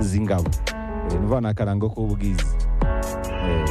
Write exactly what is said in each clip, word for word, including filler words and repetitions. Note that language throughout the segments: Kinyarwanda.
z'ingabo. Eh, nuva na karango k'ubwiza. Eh,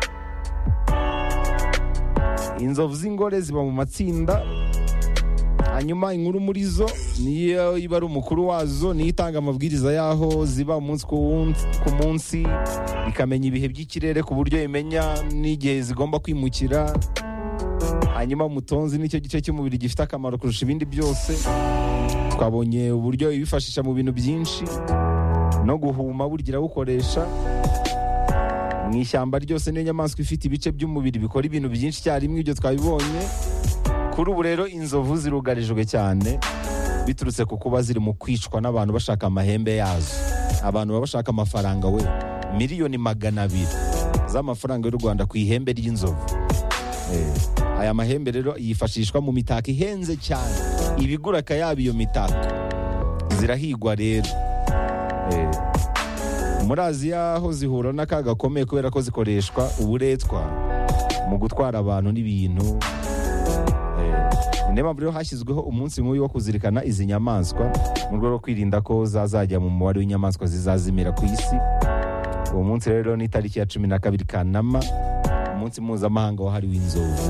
inzovu z'ingore ziba mu matsinda, hanyuma inkuru muri zo niyo iba ari umukuru wazo, niyo itanga amabwiriza y'aho ziba umunsi ku wundi- ku munsi, ikamenya ibihe by'ikirere ku buryo imenya n'igihe zigomba kwimukira. Hanyuma umutonzi nicyo gice cy'umubiri gifite akamaro kurusha ibindi byose. Twabonye uburyo ibifashisha mu bintu byinshi, no guhuma burya irawukoresha. Mu ishyamba ryose niyo nyamaswa ifite ibice by'umubiri bikora ibintu byinshi icyarimwe, ibyo twabibonye. Kuri ubu rero inzovu zirugarijwe cyane biturutse ku kuba ziri mu kwicwa n'abantu bashaka amahembe yazo. Abantu baba bashaka amafaranga we, miliyoni magana abiri z'amafaranga y'u Rwanda ku ihembe ry'inzovu. Eh, aya mahembe rero yifashishwa mu mitako ihenze cyane, ibigura akayabo iyo mitako. Zirahigwa rero. Eh, muri Aziya ho zihura n'akaga gakomeye kubera ko zikoreshwa uburetwa mu gutwara abantu n'ibintu. Niyo mpamvu rero hashyizweho umunsi mubi wo kuzirikana izi nyamaswa mu rwego rwo kwirinda ko zazajya mu mubare w'inyamaswa zizazimira ku isi. Uwo munsi rero ni itariki ya cumi na kabiri Kanama, umunsi mpuzamahanga wahariwe inzovu.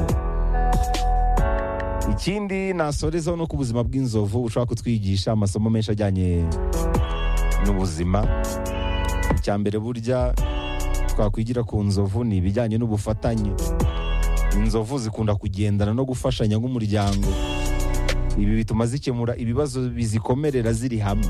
Ikindi nasorezaho no ku buzima bw'inzovu ushobora kutwigisha amasomo menshi ajyanye n'ubuzima. Icya mbere burya twakwigira ku nzovu ni ibijyanye n'ubufatanye. Inzovu zikunda kugendana no gufashanya nk'umuryango. Ibi bituma zikemura ibibazo bizikomerera ziri hamwe.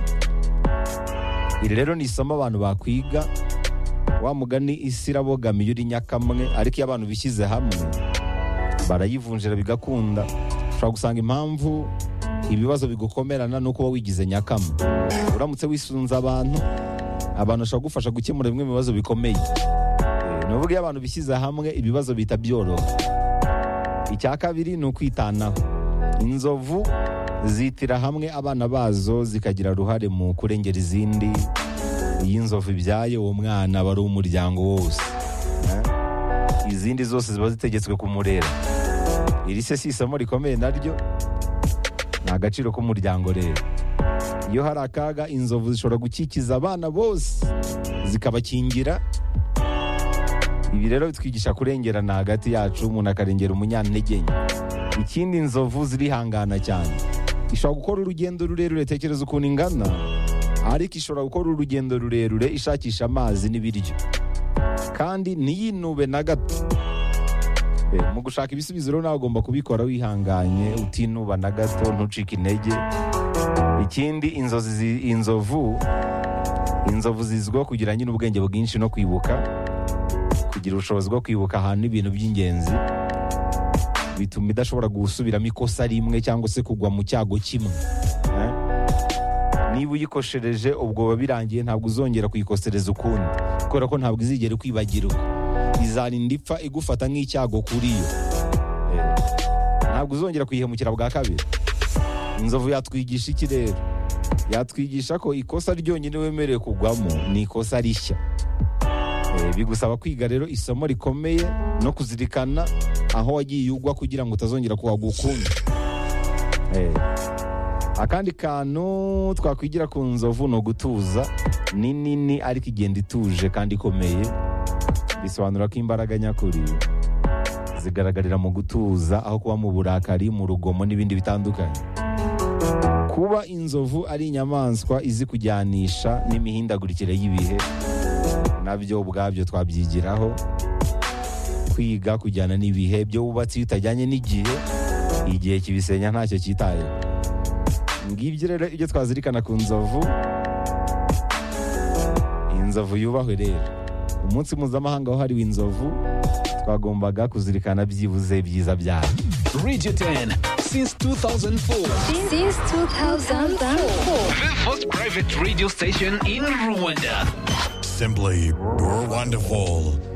Iri rero ni isomo abantu bakwiga. Wa mugani isi irabogamiye uri nyakamwe, ariko iyo abantu bishyize hamwe barayivunjira bigakunda. Ushobora gusanga impamvu ibibazo bigukomerana nuko uba wigize nyakamwe. Uramutse wisunze abantu, abantu bashobora kugufasha gukemura bimwe mu bibazo bikomeye. Ni ukuvuga iyo abantu bishyize hamwe ibibazo bihita byoroha. Icya kabiri ni ukwitanaho. Inzovu zitira hamwe abana bazo zikagira uruhare mu kurengera izindi. Iyo inzovu ibyaye uwo mwana aba ari umuryango wose. Eh? Izindi zose ziba zitegetswe kumurera. Iri se si isomo rikomeye naryo? Ni agaciro k'umuryango rero. Iyo hari akaga, inzovu zishobora gukikiza abana bose zikabakingira. Ibi rero bitwigisha kurengerana hagati yacu, umuntu akarengera umunyantege nke. Ikindi, inzovu zirihangana cyane. Ishobora gukora urugendo rurerure, tekereza ukuntu ingana, ariko ishobora gukora urugendo rurerure ishakisha amazi n'ibiryo, kandi ntiyinube na gato. E, mu gushaka ibisubizo rero nawe ugomba kubikora wihanganye, utinuba na gato, ntucike intege. Ikindi, inzozi inzovu inzovu zizwiho kugira nyine ubwenge bwinshi no kwibuka. Kugira ubushobozi bwo kwibuka ahantu ibintu by'ingenzi bituma idashobora gusubiramo ikosa rimwe cyangwa se kugwa mu cyago kimwe. Eh? Niba uyikoshereje ubwo biba birangiye, ntabwo uzongera kuyikosereza ukundi, kubera ko ntabwo izigera ikwibagirwa. Izarinda ipfa igufata nk'icyago kuri yo. Eh, ntabwo uzongera kuyihemukira bwa kabiri. Inzovu yatwigisha iki rero? Yatwigisha ko ikosa ryonyine wemerewe kugwamo ni ikosa rishya. E, bigusaba kwiga rero isomo rikomeye no kuzirikana aho wagiye ugwa kugira ngo utazongera kuhagwa ukundi. E, akandi kantu twakwigira ku nzovu no gutuza. Ni nini ariko igenda ituje kandi ikomeye. Bisobanura ko imbaraga nyakuri zigaragarira mu gutuza aho kuba mu burakari, mu rugomo n'ibindi bitandukanye. Kuba inzovu ari inyamaswa izi kujyanisha n'imihindagurikire y'ibihe, nabyo ubwabyo twabyigiraho. Kwiga kujyana n'ibihe, byo wubatse bitajyanye n'igihe, igihe kibisenya ntacyo cyitaye. Ngibyo rero ibyo twazirikana ku nzovu. Inzovu yubahwe rero. Umunsi mpuzamahanga wahariwe inzovu twagombaga kuzirikana byibuze byiza byayo. Radio ten since two thousand four. Since two thousand four. The first private radio station in Rwanda. Simply, you're wonderful.